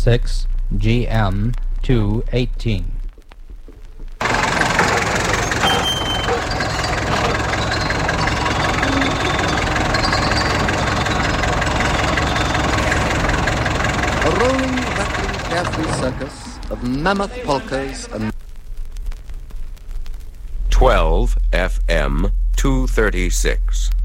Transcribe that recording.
6 GM 218. A rolling, rattling, carefree circus of mammoth polkas and 12 FM 236.